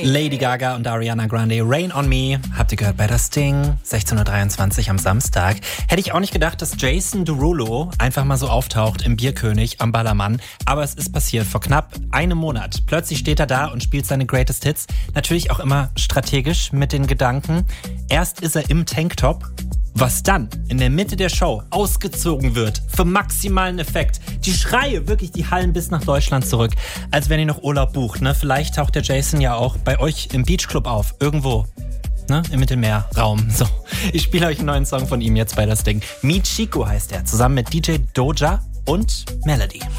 Lady Gaga und Ariana Grande, Rain on Me, habt ihr gehört bei Das Ding, 16.23 Uhr am Samstag. Hätte ich auch nicht gedacht, dass Jason Derulo einfach mal so auftaucht im Bierkönig am Ballermann. Aber es ist passiert vor knapp einem Monat. Plötzlich steht er da und spielt seine Greatest Hits. Natürlich auch immer strategisch mit den Gedanken. Erst ist er im Tanktop. Was dann in der Mitte der Show ausgezogen wird, für maximalen Effekt. Die Schreie, wirklich die hallen bis nach Deutschland zurück, als wenn ihr noch Urlaub bucht. Ne? Vielleicht taucht der Jason ja auch bei euch im Beachclub auf, irgendwo, ne? Im Mittelmeerraum. So, ich spiele euch einen neuen Song von ihm jetzt bei Das Ding. Michiko heißt er, zusammen mit DJ Doja und Melody.